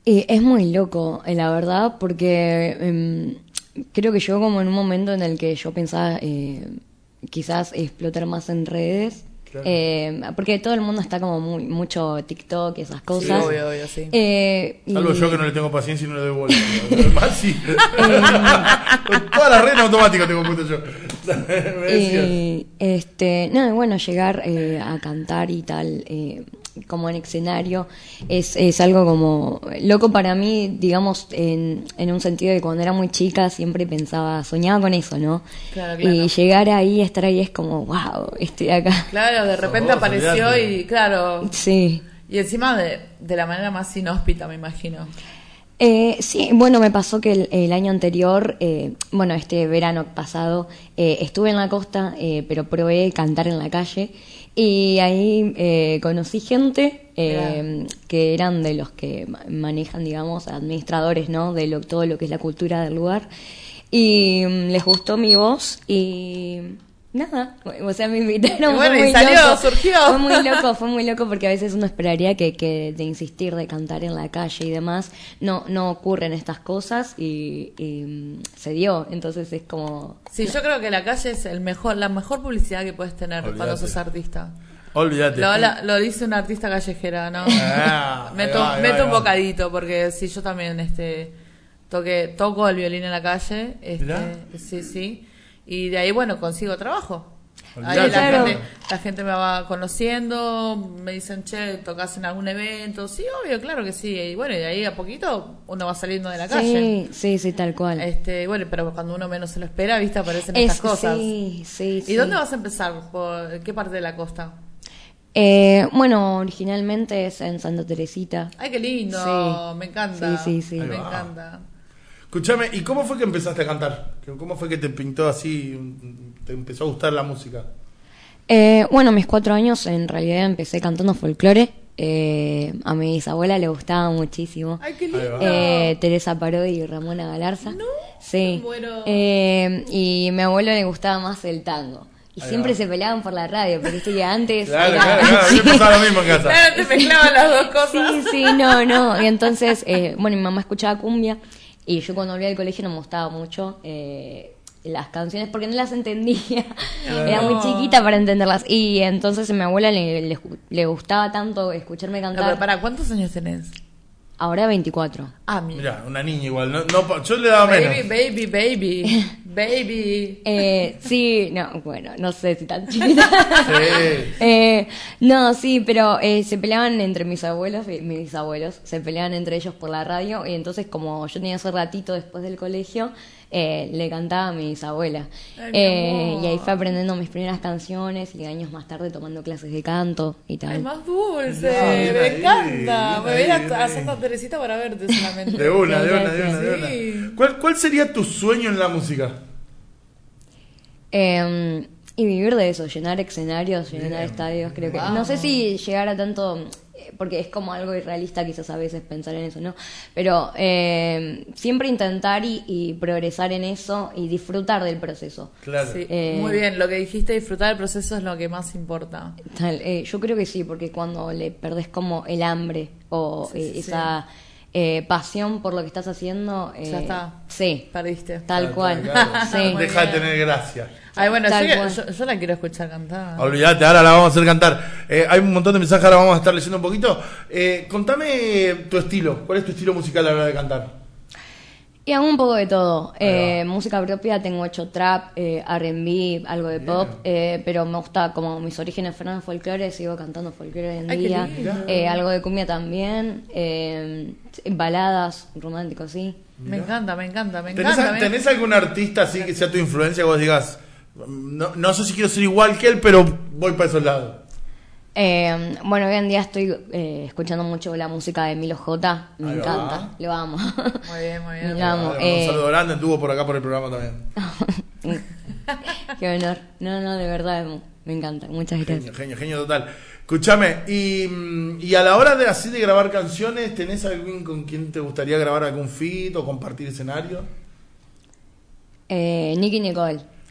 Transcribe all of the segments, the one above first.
Y es muy loco, la verdad, porque creo que llegó como en un momento en el que yo pensaba quizás explotar más en redes. Claro. Porque todo el mundo está como mucho TikTok y esas cosas. Sí, obvio, sí. Salvo yo que no le tengo paciencia y no le doy bola. Además, sí. Con todas las redes automáticas tengo puesto yo. Me decías. No, bueno, llegar a cantar y tal, como en escenario, es algo como loco para mí, digamos, en un sentido de cuando era muy chica siempre soñaba con eso, ¿no? Claro. Y llegar ahí, estar ahí es como, wow, estoy acá. Claro, de repente vos, apareció olvidate. y claro. Sí. Y encima de la manera más inhóspita, me imagino. Sí, bueno, me pasó que el año anterior, este verano pasado, estuve en la costa, pero probé cantar en la calle y ahí conocí gente que eran de los que manejan, digamos, administradores, ¿no? De todo lo que es la cultura del lugar y les gustó mi voz y... Nada, o sea, me invitaron. Y bueno, fue muy y salió, loco. surgió. Fue muy loco porque a veces uno esperaría que de insistir, de cantar en la calle y demás, no ocurren estas cosas y se dio. Entonces es como... Sí, yo creo que la calle es la mejor publicidad que puedes tener cuando Olvídate. sos artista. Olvídate. Lo dice una artista callejera, ¿no? Ah, meto ahí va. un bocadito, porque sí, yo también toco el violín en la calle. ¿Mirá? Sí. Y de ahí, bueno, consigo trabajo. Ahí Olvidate. la gente me va conociendo, me dicen, che, ¿tocas en algún evento? Sí, obvio, claro que sí. Y bueno, y de ahí a poquito uno va saliendo de la calle. Sí, tal cual. Bueno, pero cuando uno menos se lo espera, viste, aparecen estas cosas. Sí. ¿Y dónde vas a empezar? ¿Por qué parte de la costa? Bueno, originalmente es en Santa Teresita. Ay, qué lindo, Sí. me encanta. Sí. Ahí Me va. encanta. Escuchame, ¿y cómo fue que empezaste a cantar? ¿Cómo fue que te pintó así, te empezó a gustar la música? Bueno, mis 4 años en realidad empecé cantando folclore. A mi bisabuela le gustaba muchísimo. Ay, qué Ahí lindo. va. Teresa Parodi y Ramona Galarza. No, sí. me muero. Y a mi abuelo le gustaba más el tango. Y Ahí siempre va. se peleaban por la radio, porque viste que antes... Claro, era- a mí me pasaba lo mismo en casa. Claro, te mezclaban las dos cosas. Sí, no. Y entonces, mi mamá escuchaba cumbia y yo cuando volví al colegio no me gustaba mucho las canciones porque no las entendía. Era muy chiquita para entenderlas. Y entonces a mi abuela le gustaba tanto escucharme No, cantar. pero para, ¿cuántos años tenés? Ahora 24. Ah, mira. Mirá, una niña igual. No, yo le daba menos. Baby. Sí, no, bueno, no sé si tan chiquita. Sí. No, sí, pero se peleaban entre mis abuelos y mis bisabuelos, se peleaban entre ellos por la radio y entonces como yo tenía ese ratito después del colegio, le cantaba a mi bisabuela. Ay, mi amor. Y ahí fue aprendiendo mis primeras canciones y años más tarde tomando clases de canto y tal. Ay, más dulce. Bien Me ahí, encanta. Me voy a bien ir a ahí. Santa Teresita para verte solamente. De una. Sí. ¿Cuál sería tu sueño en la música? Y vivir de eso, llenar escenarios, llenar Bien. estadios, creo que... Wow. No sé si llegar a tanto... Porque es como algo irrealista quizás a veces pensar en eso, ¿no? Pero siempre intentar y progresar en eso y disfrutar del proceso. Claro. Sí, muy bien, lo que dijiste, disfrutar del proceso es lo que más importa. Yo creo que sí, porque cuando le perdés como el hambre o Sí. esa pasión por lo que estás haciendo... Ya está. Sí, Perdiste. tal cual. Claro. Sí. Muy Deja de bien. tener gracia. Ay, bueno, Tal yo, cual. yo la quiero escuchar cantar. Olvídate, ahora la vamos a hacer cantar. Hay un montón de mensajes, ahora vamos a estar leyendo un poquito. Contame tu estilo. ¿Cuál es tu estilo musical a la hora de cantar? Y hago un poco de todo. Ahí va. Música propia, tengo hecho trap, R&B, algo de pop, pero me gusta, como mis orígenes fueron en folclore, sigo cantando folclore hoy en Ay, qué día. lindo. Algo de cumbia también, baladas, románticos, sí. Me encanta, me encanta, me ¿Tenés, encanta. ¿Tenés algún artista así que sea tu influencia que vos digas, no sé si quiero ser igual que él, pero voy para esos lados? Bueno, hoy en día estoy escuchando mucho la música de Milo J, me Ahí va. encanta, lo amo. Muy bien, muy bien. Lo amo. Un saludo grande, estuvo por acá por el programa también. Qué honor. No, de verdad, me encanta, muchas gracias. Genio total. Escúchame, y a la hora de así de grabar canciones, ¿tenés alguien con quien te gustaría grabar algún feat o compartir escenario? Nicky Nicole.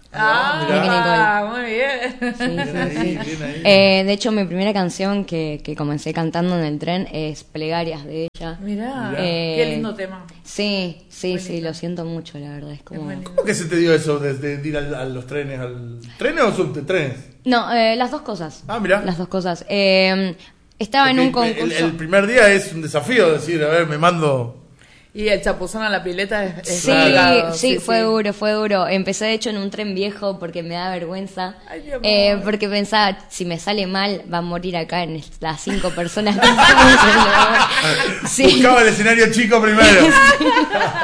Muy bien. Sí, Bien sí, ahí, sí. bien ahí. De hecho, mi primera canción que comencé cantando en el tren es Plegarias de ella. Mirá, Eh, qué lindo tema. Sí, sí, Muy sí, lindo. lo siento mucho, la verdad. Es como... muy lindo. ¿Cómo que se te dio eso de ir a los trenes? ¿Trenes o subtrenes? No, las dos cosas. Ah, mirá. Las dos cosas. Estaba en un Porque concurso... el primer día es un desafío decir, a ver, me mando... Y el chapuzón a la pileta es Sí, complicado, sí, fue duro, fue duro. Empecé de hecho en un tren viejo porque me da vergüenza. Ay, mi amor. Porque pensaba, si me sale mal, va a morir acá en las 5 personas que estamos en el lugar. Sí. Buscaba el escenario chico primero.